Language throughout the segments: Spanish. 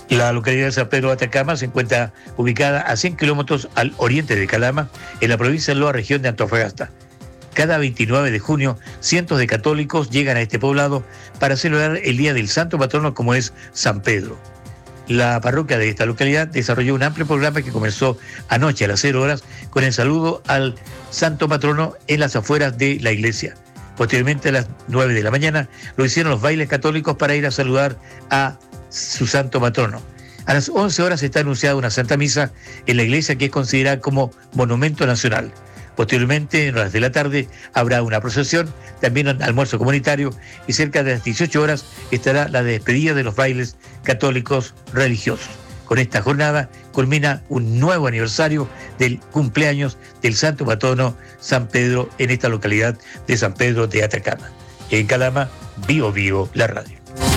La localidad de San Pedro de Atacama se encuentra ubicada a 100 kilómetros al oriente de Calama, en la provincia de Loa, región de Antofagasta. Cada 29 de junio, cientos de católicos llegan a este poblado para celebrar el Día del Santo Patrono, como es San Pedro. La parroquia de esta localidad desarrolló un amplio programa que comenzó anoche a las 0 horas con el saludo al Santo Patrono en las afueras de la iglesia. Posteriormente, a las 9 de la mañana, lo hicieron los bailes católicos para ir a saludar a su Santo Patrono. A las 11 horas está anunciada una Santa Misa en la iglesia, que es considerada como monumento nacional. Posteriormente, en horas de la tarde, habrá una procesión, también un almuerzo comunitario, y cerca de las 18 horas estará la despedida de los bailes católicos religiosos. Con esta jornada culmina un nuevo aniversario del cumpleaños del Santo Patrono San Pedro en esta localidad de San Pedro de Atacama. En Calama, Bio Bio, la radio.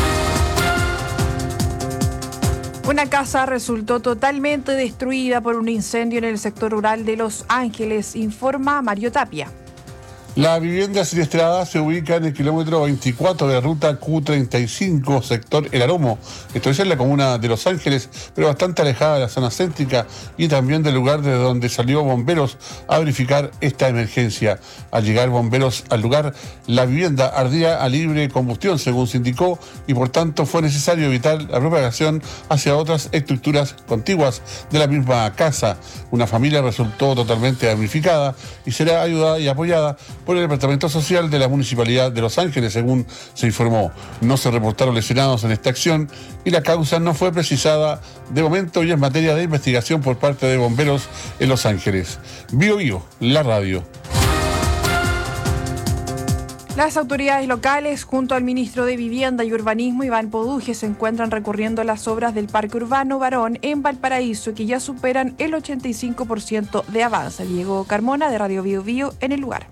Una casa resultó totalmente destruida por un incendio en el sector rural de Los Ángeles, informa Mario Tapia. La vivienda siniestrada se ubica en el kilómetro 24 de la ruta Q35, sector El Aromo. Esto es en la comuna de Los Ángeles, pero bastante alejada de la zona céntrica y también del lugar desde donde salió bomberos a verificar esta emergencia. Al llegar bomberos al lugar, la vivienda ardía a libre combustión, según se indicó, y por tanto fue necesario evitar la propagación hacia otras estructuras contiguas de la misma casa. Una familia resultó totalmente damnificada y será ayudada y apoyada por el Departamento Social de la Municipalidad de Los Ángeles, según se informó. No se reportaron lesionados en esta acción y la causa no fue precisada de momento y es materia de investigación por parte de bomberos en Los Ángeles. Bio Bio, la radio. Las autoridades locales, junto al ministro de Vivienda y Urbanismo, Iván Poduje, se encuentran recorriendo las obras del Parque Urbano Barón en Valparaíso, que ya superan el 85% de avance. Diego Carmona, de Radio Bio Bio, en el lugar.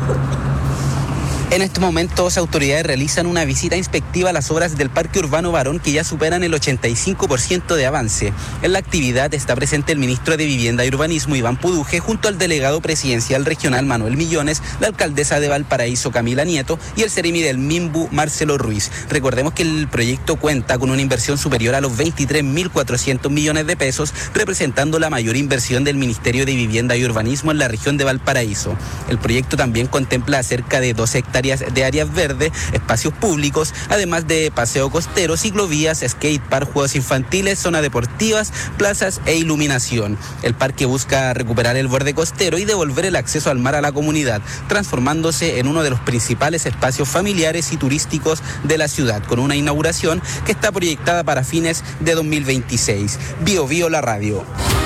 En estos momentos, autoridades realizan una visita inspectiva a las obras del Parque Urbano Barón, que ya superan el 85% de avance. En la actividad está presente el ministro de Vivienda y Urbanismo, Iván Poduje, junto al delegado presidencial regional, Manuel Millones, la alcaldesa de Valparaíso, Camila Nieto, y el seremi del MIMBU, Marcelo Ruiz. Recordemos que el proyecto cuenta con una inversión superior a los 23.400 millones de pesos, representando la mayor inversión del Ministerio de Vivienda y Urbanismo en la región de Valparaíso. El proyecto también contempla cerca de 2 hectáreas de áreas verdes, espacios públicos, además de paseo costero, ciclovías, skate park, juegos infantiles, zonas deportivas, plazas e iluminación. El parque busca recuperar el borde costero y devolver el acceso al mar a la comunidad, transformándose en uno de los principales espacios familiares y turísticos de la ciudad, con una inauguración que está proyectada para fines de 2026. Bio Bio, la radio.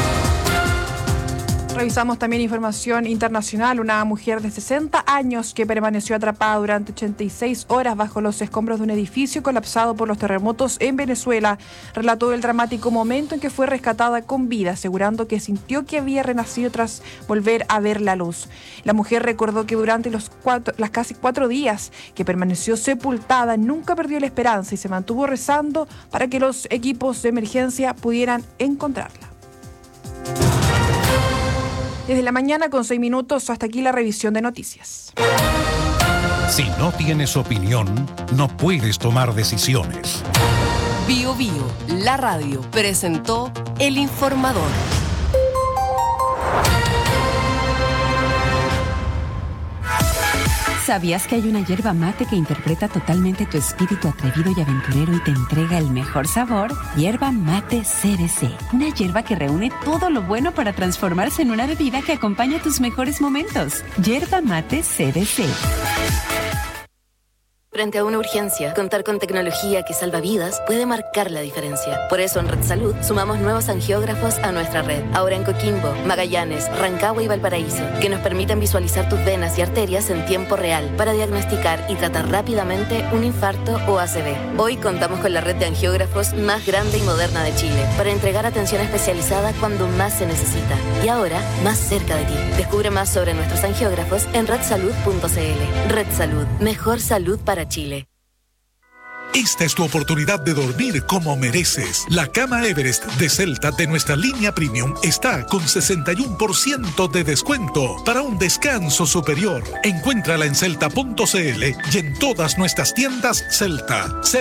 Revisamos también información internacional. Una mujer de 60 años que permaneció atrapada durante 86 horas bajo los escombros de un edificio colapsado por los terremotos en Venezuela relató el dramático momento en que fue rescatada con vida, asegurando que sintió que había renacido tras volver a ver la luz. La mujer recordó que durante las casi 4 días que permaneció sepultada nunca perdió la esperanza y se mantuvo rezando para que los equipos de emergencia pudieran encontrarla. Desde la mañana con 6 minutos, hasta aquí la revisión de noticias. Si no tienes opinión, no puedes tomar decisiones. Bio Bio, la radio, presentó El Informador. ¿Sabías que hay una yerba mate que interpreta totalmente tu espíritu atrevido y aventurero y te entrega el mejor sabor? Yerba Mate CBC. Una yerba que reúne todo lo bueno para transformarse en una bebida que acompaña tus mejores momentos. Yerba Mate CBC. Frente a una urgencia, contar con tecnología que salva vidas puede marcar la diferencia. Por eso en Red Salud sumamos nuevos angiógrafos a nuestra red. Ahora en Coquimbo, Magallanes, Rancagua y Valparaíso, que nos permiten visualizar tus venas y arterias en tiempo real para diagnosticar y tratar rápidamente un infarto o ACV. Hoy contamos con la red de angiógrafos más grande y moderna de Chile para entregar atención especializada cuando más se necesita. Y ahora, más cerca de ti. Descubre más sobre nuestros angiógrafos en redsalud.cl. Red Salud. Mejor salud para Chile. Esta es tu oportunidad de dormir como mereces. La cama Everest de Celta de nuestra línea Premium está con 61% de descuento para un descanso superior. Encuéntrala en celta.cl y en todas nuestras tiendas Celta.